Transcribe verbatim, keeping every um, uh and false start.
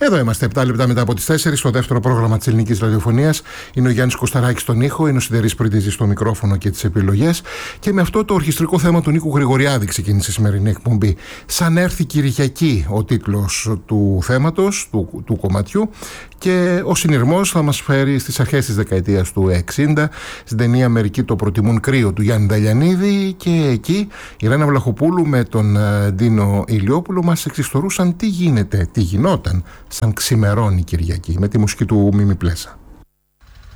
Εδώ είμαστε, επτά λεπτά μετά από τις τέσσερις, στο δεύτερο πρόγραμμα της ελληνικής ραδιοφωνίας. Είναι ο Γιάννης Κωσταράκης στον ήχο, είναι ο Σιδερής Πρίτιζης στο μικρόφωνο και τις επιλογές. Και με αυτό το ορχιστρικό θέμα του Νίκου Γρηγοριάδη ξεκίνησε η σημερινή εκπομπή. Σαν έρθει Κυριακή, ο τίτλος του θέματος, του, του κομματιού. Και ο συνειρμός θα μας φέρει στις αρχές της δεκαετίας του εξήντα, στην ταινία «Μερικοί το προτιμούν κρύο» του Γιάννη Νταλιανίδη. Και εκεί η Ρένα Βλαχοπούλου με τον Ντίνο Ηλιόπουλο μας εξιστορούσαν τι γίνεται, τι γινόταν σαν ξημερώνει Κυριακή, με τη μουσική του Μίμη Πλέσα.